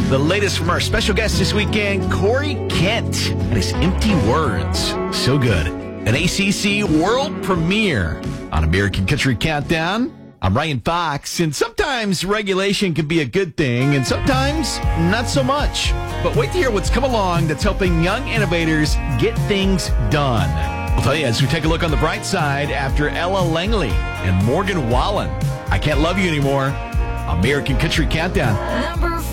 The latest from our special guest this weekend, Corey Kent, and his Empty Words. So good. An ACC world premiere on American Country Countdown. I'm Ryan Fox, and sometimes regulation can be a good thing, and sometimes not so much. But wait to hear what's come along that's helping young innovators get things done. We'll tell you as we take a look on the bright side after Ella Langley and Morgan Wallen. I Can't Love You Anymore. American Country Countdown.